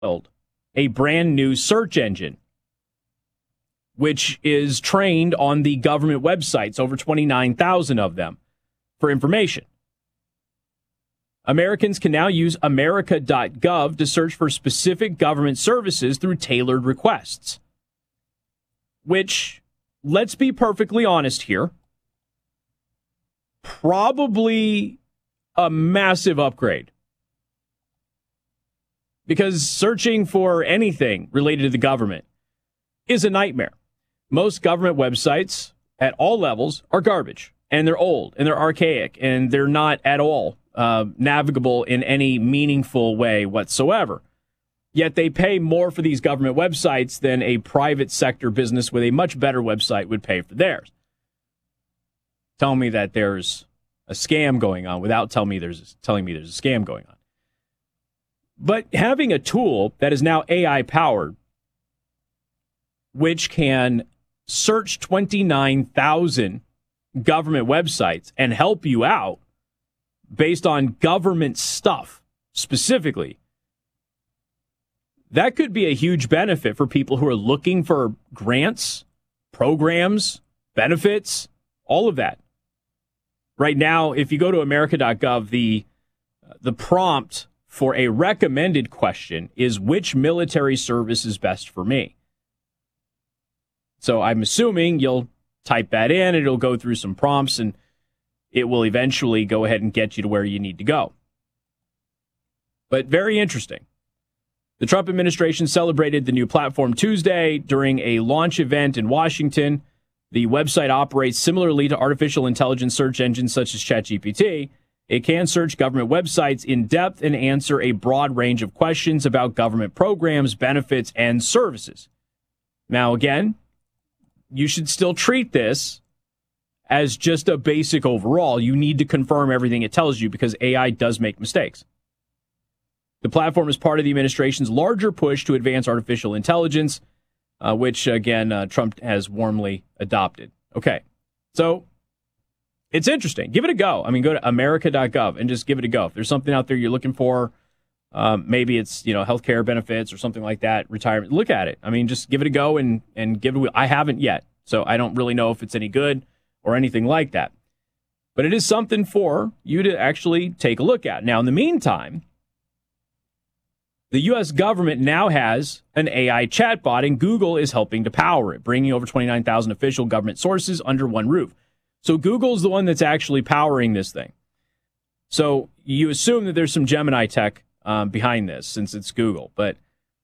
a brand new search engine, which is trained on the government websites, over 29,000 of them, for information. Americans can now use America.gov to search for specific government services through tailored requests, which, let's be perfectly honest here, probably a massive upgrade. Because searching for anything related to the government is a nightmare. Most government websites at all levels are garbage, and they're old, and they're archaic, and they're not at all navigable in any meaningful way whatsoever. Yet they pay more for these government websites than a private sector business with a much better website would pay for theirs. Tell me that there's a scam going on without telling me there's a scam going on. But having a tool that is now AI powered, which can search 29,000 government websites and help you out based on government stuff specifically, that could be a huge benefit for people who are looking for grants, programs, benefits, all of that. Right now, if you go to America.gov, the prompt for a recommended question is, which military service is best for me? So I'm assuming you'll type that in, it'll go through some prompts, and it will eventually go ahead and get you to where you need to go. But very interesting. The Trump administration celebrated the new platform Tuesday during a launch event in Washington. The website operates similarly to artificial intelligence search engines such as ChatGPT. It can search government websites in depth and answer a broad range of questions about government programs, benefits, and services. Now, again, you should still treat this as just a basic overall. You need to confirm everything it tells you because AI does make mistakes. The platform is part of the administration's larger push to advance artificial intelligence, which, again, Trump has warmly adopted. Okay, so it's interesting. Give it a go. I mean, go to America.gov and just give it a go. If there's something out there you're looking for, maybe it's, healthcare benefits or something like that, retirement, look at it. I mean, just give it a go and give it. I haven't yet, so I don't really know if it's any good or anything like that. But it is something for you to actually take a look at. Now, in the meantime, the U.S. government now has an AI chatbot, and Google is helping to power it, bringing over 29,000 official government sources under one roof. So Google's the one that's actually powering this thing. So you assume that there's some Gemini tech behind this, since it's Google. But,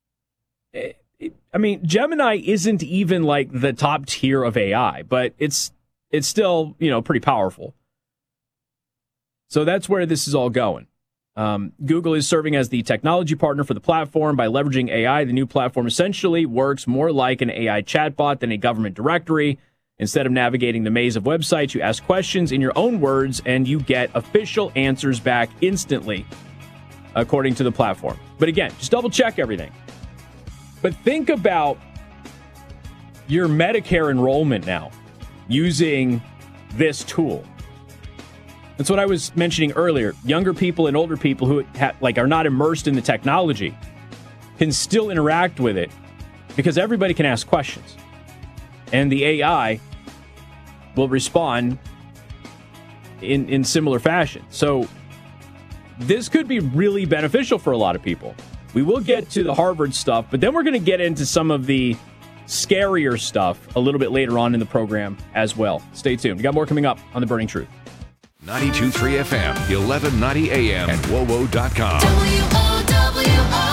Gemini isn't even like the top tier of AI, but it's still, pretty powerful. So that's where this is all going. Google is serving as the technology partner for the platform. By leveraging AI, the new platform essentially works more like an AI chatbot than a government directory. Instead of navigating the maze of websites, you ask questions in your own words and you get official answers back instantly, according to the platform. But again, just double check everything. But think about your Medicare enrollment now using this tool. That's what I was mentioning earlier. Younger people and older people who are not immersed in the technology can still interact with it because everybody can ask questions. And the AI will respond in similar fashion. So this could be really beneficial for a lot of people. We will get to the Harvard stuff, but then we're going to get into some of the scarier stuff a little bit later on in the program as well. Stay tuned. We got more coming up on The Burning Truth. 92.3 FM, 1190 AM, and WOWO.com. WOWO.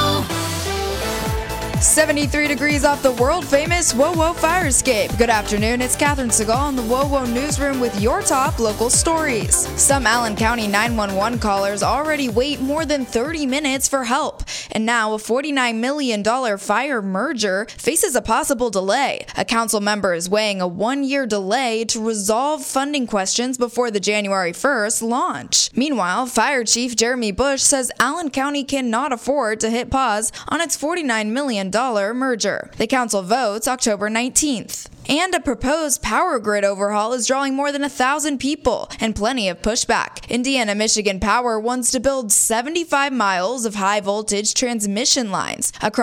73 degrees off the world-famous WOWO fire escape. Good afternoon, it's Catherine Segal in the WOWO newsroom with your top local stories. Some Allen County 911 callers already wait more than 30 minutes for help. And now a $49 million fire merger faces a possible delay. A council member is weighing a one-year delay to resolve funding questions before the January 1st launch. Meanwhile, Fire Chief Jeremy Bush says Allen County cannot afford to hit pause on its $49 million merger. The council votes October 19th. And a proposed power grid overhaul is drawing more than 1,000 people and plenty of pushback. Indiana Michigan Power wants to build 75 miles of high-voltage transmission lines across